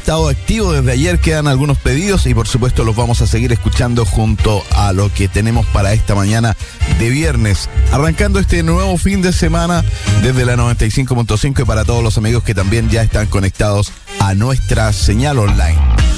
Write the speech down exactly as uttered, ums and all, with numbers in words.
estado activo desde ayer, quedan algunos pedidos y por supuesto los vamos a seguir escuchando junto a lo que tenemos para esta mañana de viernes, arrancando este nuevo fin de semana desde la noventa y cinco punto cinco y para todos los amigos que también ya están conectados a nuestra señal online.